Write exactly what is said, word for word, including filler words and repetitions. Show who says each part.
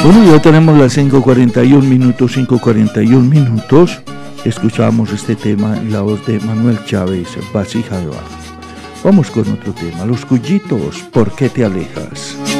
Speaker 1: Bueno, ya tenemos las cinco cuarenta y uno minutos, cinco cuarenta y uno minutos. Escuchamos este tema en la voz de Manuel Chávez, Vasija de Barro. Vamos con otro tema, Los Cuyitos, ¿por qué te alejas?